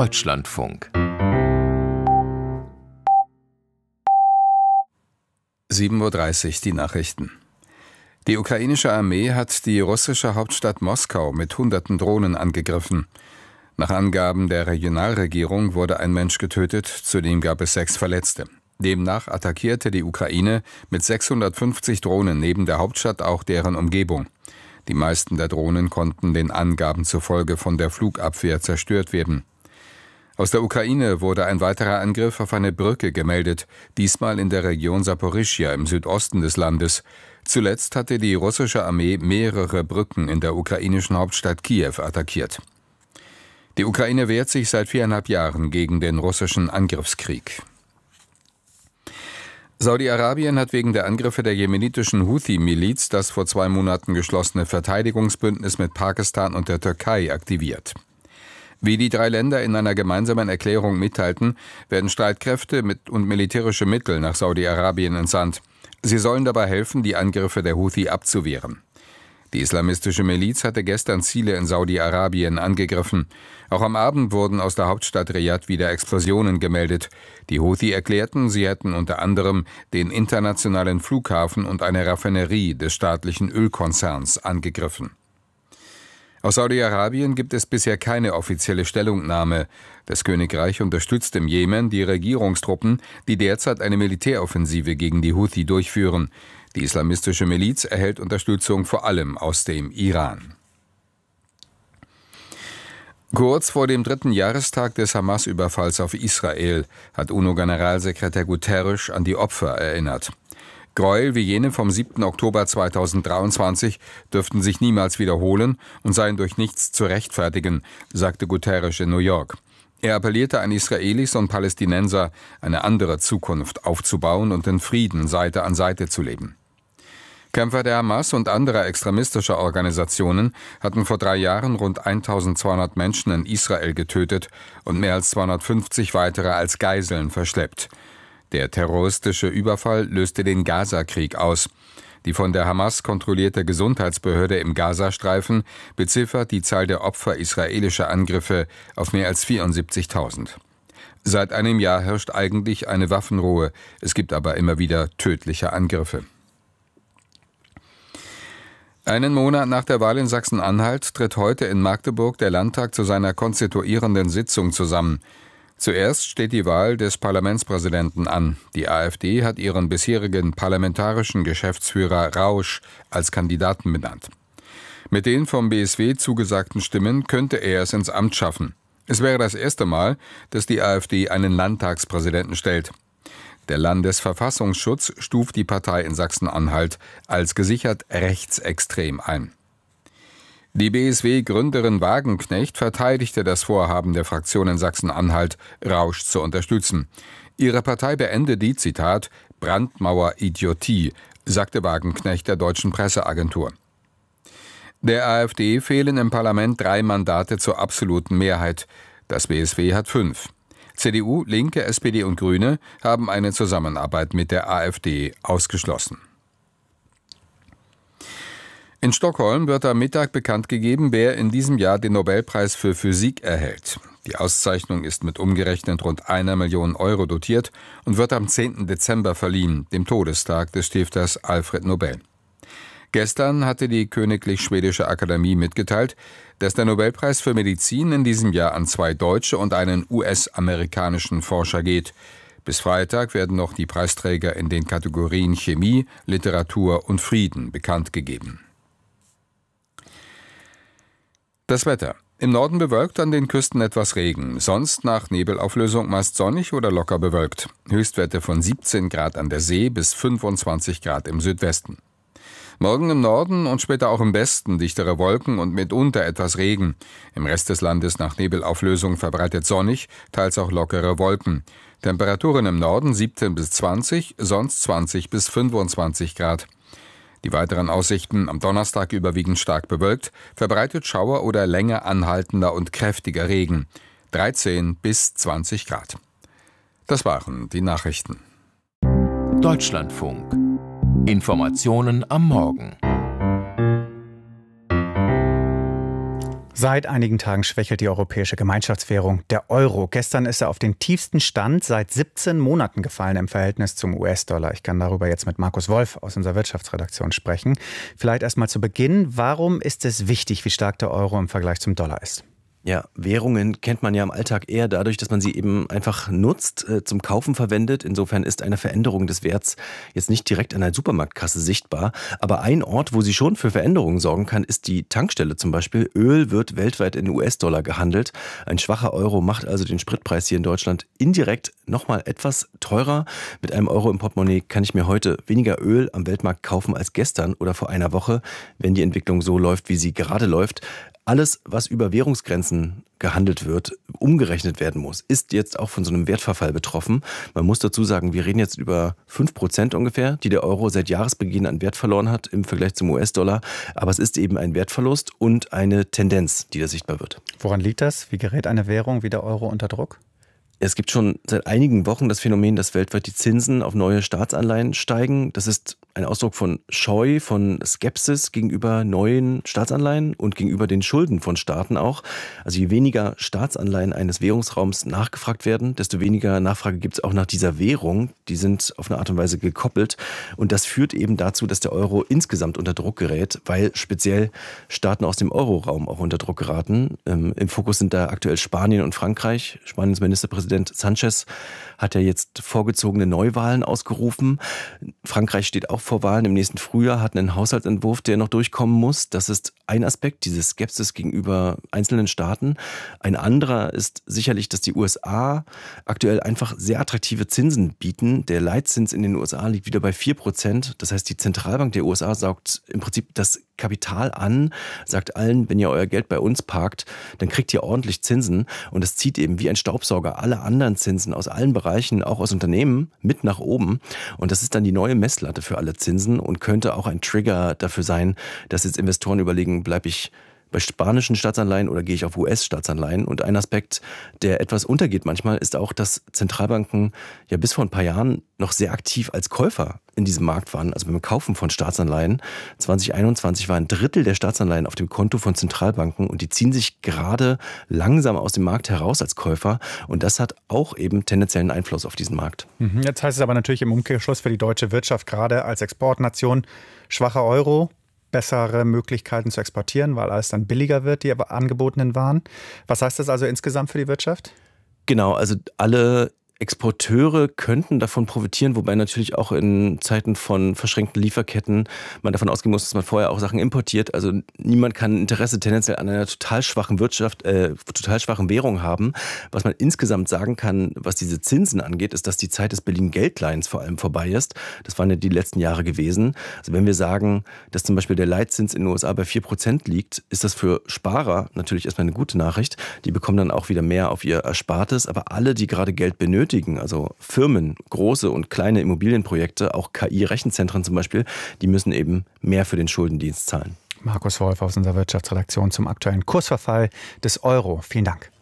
Deutschlandfunk 7:30 Uhr die Nachrichten. Die ukrainische Armee hat die russische Hauptstadt Moskau mit hunderten Drohnen angegriffen. Nach Angaben der Regionalregierung wurde ein Mensch getötet, zudem gab es 6 Verletzte. Demnach attackierte die Ukraine mit 650 Drohnen neben der Hauptstadt auch deren Umgebung. Die meisten der Drohnen konnten den Angaben zufolge von der Flugabwehr zerstört werden. Aus der Ukraine wurde ein weiterer Angriff auf eine Brücke gemeldet, diesmal in der Region Saporischschja im Südosten des Landes. Zuletzt hatte die russische Armee mehrere Brücken in der ukrainischen Hauptstadt Kiew attackiert. Die Ukraine wehrt sich seit 4,5 Jahren gegen den russischen Angriffskrieg. Saudi-Arabien hat wegen der Angriffe der jemenitischen Houthi-Miliz das vor 2 Monaten geschlossene Verteidigungsbündnis mit Pakistan und der Türkei aktiviert. Wie die 3 Länder in einer gemeinsamen Erklärung mitteilten, werden Streitkräfte und militärische Mittel nach Saudi-Arabien entsandt. Sie sollen dabei helfen, die Angriffe der Houthi abzuwehren. Die islamistische Miliz hatte gestern Ziele in Saudi-Arabien angegriffen. Auch am Abend wurden aus der Hauptstadt Riad wieder Explosionen gemeldet. Die Houthi erklärten, sie hätten unter anderem den internationalen Flughafen und eine Raffinerie des staatlichen Ölkonzerns angegriffen. Aus Saudi-Arabien gibt es bisher keine offizielle Stellungnahme. Das Königreich unterstützt im Jemen die Regierungstruppen, die derzeit eine Militäroffensive gegen die Houthi durchführen. Die islamistische Miliz erhält Unterstützung vor allem aus dem Iran. Kurz vor dem 3. Jahrestag des Hamas-Überfalls auf Israel hat UNO-Generalsekretär Guterres an die Opfer erinnert. Gräuel wie jene vom 7. Oktober 2023 dürften sich niemals wiederholen und seien durch nichts zu rechtfertigen, sagte Guterres in New York. Er appellierte an Israelis und Palästinenser, eine andere Zukunft aufzubauen und in Frieden Seite an Seite zu leben. Kämpfer der Hamas und anderer extremistischer Organisationen hatten vor 3 Jahren rund 1200 Menschen in Israel getötet und mehr als 250 weitere als Geiseln verschleppt. Der terroristische Überfall löste den Gaza-Krieg aus. Die von der Hamas kontrollierte Gesundheitsbehörde im Gazastreifen beziffert die Zahl der Opfer israelischer Angriffe auf mehr als 74.000. Seit einem Jahr herrscht eigentlich eine Waffenruhe. Es gibt aber immer wieder tödliche Angriffe. Einen Monat nach der Wahl in Sachsen-Anhalt tritt heute in Magdeburg der Landtag zu seiner konstituierenden Sitzung zusammen. Zuerst steht die Wahl des Parlamentspräsidenten an. Die AfD hat ihren bisherigen parlamentarischen Geschäftsführer Rausch als Kandidaten benannt. Mit den vom BSW zugesagten Stimmen könnte er es ins Amt schaffen. Es wäre das erste Mal, dass die AfD einen Landtagspräsidenten stellt. Der Landesverfassungsschutz stuft die Partei in Sachsen-Anhalt als gesichert rechtsextrem ein. Die BSW-Gründerin Wagenknecht verteidigte das Vorhaben der Fraktion in Sachsen-Anhalt, Rausch zu unterstützen. Ihre Partei beende die, Zitat, Brandmauer-Idiotie, sagte Wagenknecht der deutschen Presseagentur. Der AfD fehlen im Parlament 3 Mandate zur absoluten Mehrheit. Das BSW hat 5. CDU, Linke, SPD und Grüne haben eine Zusammenarbeit mit der AfD ausgeschlossen. In Stockholm wird am Mittag bekannt gegeben, wer in diesem Jahr den Nobelpreis für Physik erhält. Die Auszeichnung ist mit umgerechnet rund 1 Million Euro dotiert und wird am 10. Dezember verliehen, dem Todestag des Stifters Alfred Nobel. Gestern hatte die Königlich Schwedische Akademie mitgeteilt, dass der Nobelpreis für Medizin in diesem Jahr an 2 deutsche und einen US-amerikanischen Forscher geht. Bis Freitag werden noch die Preisträger in den Kategorien Chemie, Literatur und Frieden bekannt gegeben. Das Wetter. Im Norden bewölkt, an den Küsten etwas Regen. Sonst nach Nebelauflösung meist sonnig oder locker bewölkt. Höchstwerte von 17 Grad an der See bis 25 Grad im Südwesten. Morgen im Norden und später auch im Westen dichtere Wolken und mitunter etwas Regen. Im Rest des Landes nach Nebelauflösung verbreitet sonnig, teils auch lockere Wolken. Temperaturen im Norden 17 bis 20, sonst 20 bis 25 Grad. Die weiteren Aussichten: am Donnerstag überwiegend stark bewölkt, verbreitet Schauer oder länger anhaltender und kräftiger Regen. 13 bis 20 Grad. Das waren die Nachrichten. Deutschlandfunk. Informationen am Morgen. Seit einigen Tagen schwächelt die europäische Gemeinschaftswährung, der Euro. Gestern ist er auf den tiefsten Stand seit 17 Monaten gefallen im Verhältnis zum US-Dollar. Ich kann darüber jetzt mit Markus Wolf aus unserer Wirtschaftsredaktion sprechen. Vielleicht erst mal zu Beginn. Warum ist es wichtig, wie stark der Euro im Vergleich zum Dollar ist? Ja, Währungen kennt man ja im Alltag eher dadurch, dass man sie eben einfach nutzt, zum Kaufen verwendet. Insofern ist eine Veränderung des Werts jetzt nicht direkt an der Supermarktkasse sichtbar. Aber ein Ort, wo sie schon für Veränderungen sorgen kann, ist die Tankstelle zum Beispiel. Öl wird weltweit in US-Dollar gehandelt. Ein schwacher Euro macht also den Spritpreis hier in Deutschland indirekt nochmal etwas teurer. Mit einem Euro im Portemonnaie kann ich mir heute weniger Öl am Weltmarkt kaufen als gestern oder vor einer Woche, wenn die Entwicklung so läuft, wie sie gerade läuft. Alles, was über Währungsgrenzen gehandelt wird, umgerechnet werden muss, ist jetzt auch von so einem Wertverfall betroffen. Man muss dazu sagen, wir reden jetzt über 5% ungefähr, die der Euro seit Jahresbeginn an Wert verloren hat im Vergleich zum US-Dollar. Aber es ist eben ein Wertverlust und eine Tendenz, die da sichtbar wird. Woran liegt das? Wie gerät eine Währung wie der Euro unter Druck? Es gibt schon seit einigen Wochen das Phänomen, dass weltweit die Zinsen auf neue Staatsanleihen steigen. Das ist ein Ausdruck von Scheu, von Skepsis gegenüber neuen Staatsanleihen und gegenüber den Schulden von Staaten auch. Also je weniger Staatsanleihen eines Währungsraums nachgefragt werden, desto weniger Nachfrage gibt es auch nach dieser Währung. Die sind auf eine Art und Weise gekoppelt. Und das führt eben dazu, dass der Euro insgesamt unter Druck gerät, weil speziell Staaten aus dem Euroraum auch unter Druck geraten. Im Fokus sind da aktuell Spanien und Frankreich. Spaniens Ministerpräsident Sanchez hat ja jetzt vorgezogene Neuwahlen ausgerufen. Frankreich steht auch vor Wahlen im nächsten Frühjahr, hat einen Haushaltsentwurf, der noch durchkommen muss. Das ist ein Aspekt, diese Skepsis gegenüber einzelnen Staaten. Ein anderer ist sicherlich, dass die USA aktuell einfach sehr attraktive Zinsen bieten. Der Leitzins in den USA liegt wieder bei 4%. Das heißt, die Zentralbank der USA saugt im Prinzip das Kapital an, sagt allen, wenn ihr euer Geld bei uns parkt, dann kriegt ihr ordentlich Zinsen. Und das zieht eben wie ein Staubsauger alle anderen Zinsen aus allen Bereichen, auch aus Unternehmen, mit nach oben. Und das ist dann die neue Messlatte für alle Zinsen und könnte auch ein Trigger dafür sein, dass jetzt Investoren überlegen, bleibe ich bei spanischen Staatsanleihen oder gehe ich auf US-Staatsanleihen? Und ein Aspekt, der etwas untergeht manchmal, ist auch, dass Zentralbanken ja bis vor ein paar Jahren noch sehr aktiv als Käufer in diesem Markt waren, also beim Kaufen von Staatsanleihen. 2021 war ein Drittel der Staatsanleihen auf dem Konto von Zentralbanken und die ziehen sich gerade langsam aus dem Markt heraus als Käufer. Und das hat auch eben tendenziellen Einfluss auf diesen Markt. Jetzt heißt es aber natürlich im Umkehrschluss für die deutsche Wirtschaft, gerade als Exportnation, schwacher Euro, bessere Möglichkeiten zu exportieren, weil alles dann billiger wird, die angebotenen Waren. Was heißt das also insgesamt für die Wirtschaft? Genau, also alle Exporteure könnten davon profitieren, wobei natürlich auch in Zeiten von verschränkten Lieferketten man davon ausgehen muss, dass man vorher auch Sachen importiert. Also niemand kann Interesse tendenziell an einer total schwachen total schwachen Währung haben. Was man insgesamt sagen kann, was diese Zinsen angeht, ist, dass die Zeit des billigen Geldleihens vor allem vorbei ist. Das waren ja die letzten Jahre gewesen. Also wenn wir sagen, dass zum Beispiel der Leitzins in den USA bei 4% liegt, ist das für Sparer natürlich erstmal eine gute Nachricht. Die bekommen dann auch wieder mehr auf ihr Erspartes. Aber alle, die gerade Geld benötigen, also Firmen, große und kleine Immobilienprojekte, auch KI-Rechenzentren zum Beispiel, die müssen eben mehr für den Schuldendienst zahlen. Markus Wolf aus unserer Wirtschaftsredaktion zum aktuellen Kursverfall des Euro. Vielen Dank.